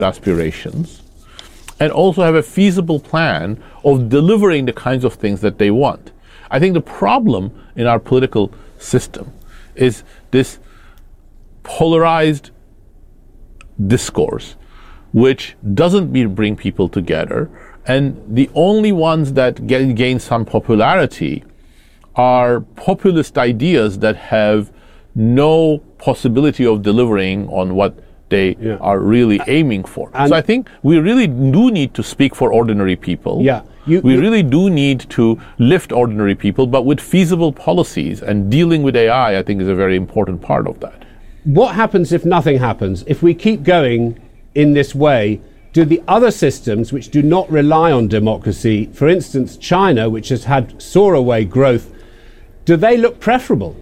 aspirations and also have a feasible plan of delivering the kinds of things that they want. I think the problem in our political system is this polarized discourse, which doesn't bring people together, and the only ones that gain some popularity are populist ideas that have no possibility of delivering on what they are really aiming for. So I think we really do need to speak for ordinary people. We really do need to lift ordinary people, but with feasible policies, and dealing with AI, I think, is a very important part of that. What happens if nothing happens? If we keep going in this way, do the other systems which do not rely on democracy, for instance, China, which has had soar-away growth, do they look preferable?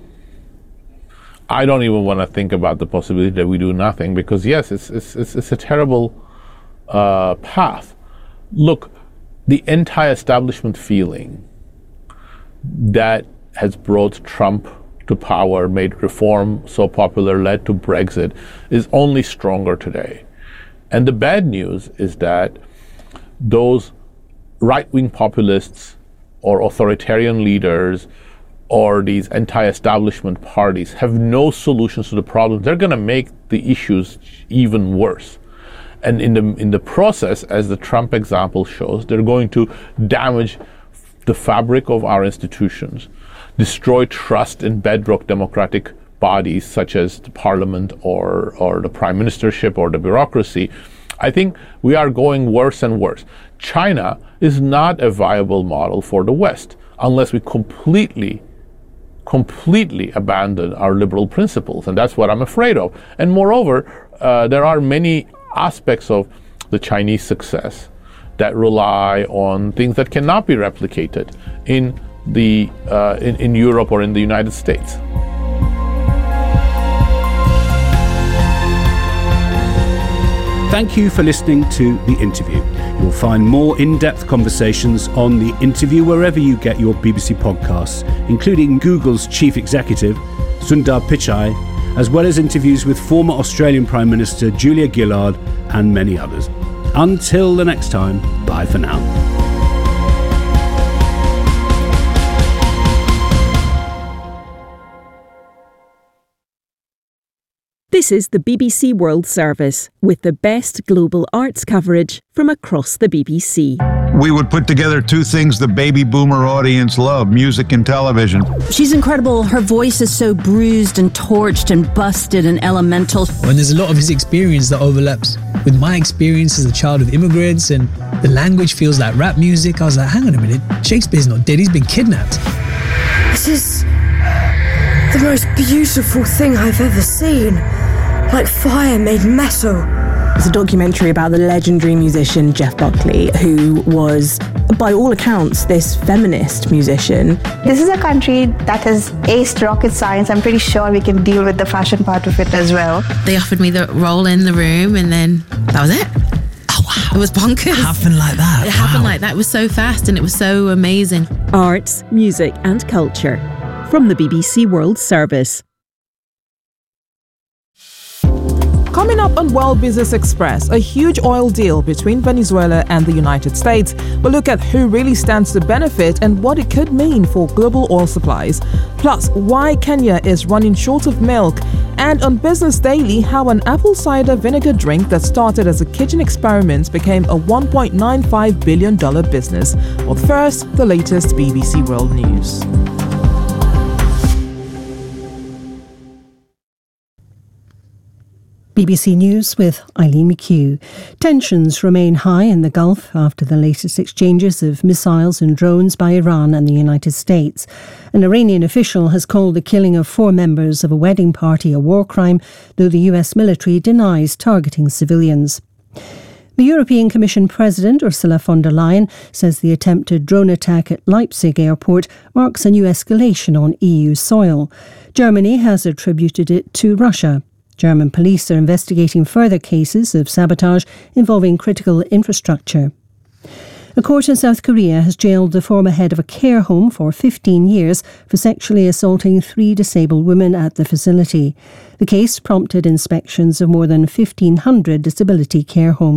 I don't even want to think about the possibility that we do nothing, because yes, it's a terrible path. Look, the anti-establishment feeling that has brought Trump to power, made reform so popular, led to Brexit, is only stronger today. And the bad news is that those right-wing populists or authoritarian leaders or these anti-establishment parties have no solutions to the problem. They're going to make the issues even worse. And in the process, as the Trump example shows, they're going to damage the fabric of our institutions, destroy trust in bedrock democratic bodies such as the parliament or the prime ministership or the bureaucracy. I think we are going worse and worse. China is not a viable model for the West unless we completely abandon our liberal principles, and that's what I'm afraid of. And moreover, there are many aspects of the Chinese success that rely on things that cannot be replicated in Europe or in the United States. Thank you for listening to The Interview. You'll find more in-depth conversations on The Interview wherever you get your BBC podcasts, including Google's chief executive, Sundar Pichai, as well as interviews with former Australian Prime Minister Julia Gillard and many others. Until the next time, bye for now. This is the BBC World Service, with the best global arts coverage from across the BBC. We would put together two things the baby boomer audience love: music and television. She's incredible. Her voice is so bruised and torched and busted and elemental. When there's a lot of his experience that overlaps with my experience as a child of immigrants, and the language feels like rap music, I was like, hang on a minute, Shakespeare's not dead, he's been kidnapped. This is the most beautiful thing I've ever seen. Like fire made metal. It's a documentary about the legendary musician Jeff Buckley, who was, by all accounts, this feminist musician. This is a country that has aced rocket science. I'm pretty sure we can deal with the fashion part of it as well. They offered me the role in The Room, and then that was it. Oh, wow. It was bonkers. It happened like that. It happened like that. It was so fast and it was so amazing. Arts, music and culture from the BBC World Service. Coming up on World Business Express, a huge oil deal between Venezuela and the United States. We'll look at who really stands to benefit and what it could mean for global oil supplies. Plus, why Kenya is running short of milk. And on Business Daily, how an apple cider vinegar drink that started as a kitchen experiment became a $1.95 billion business. But first, the latest BBC World News. BBC News with Eileen McHugh. Tensions remain high in the Gulf after the latest exchanges of missiles and drones by Iran and the United States. An Iranian official has called the killing of 4 members of a wedding party a war crime, though the US military denies targeting civilians. The European Commission President Ursula von der Leyen says the attempted drone attack at Leipzig airport marks a new escalation on EU soil. Germany has attributed it to Russia. German police are investigating further cases of sabotage involving critical infrastructure. A court in South Korea has jailed the former head of a care home for 15 years for sexually assaulting 3 disabled women at the facility. The case prompted inspections of more than 1,500 disability care homes.